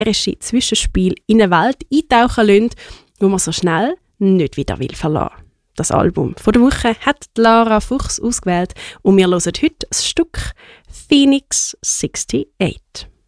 atmosphärische Zwischenspiele in eine Welt eintauchen lässt, wo man so schnell nicht wieder verlassen will. Das Album von der Woche hat Lara Fuchs ausgewählt und wir hören heute das Stück Phoenix 68.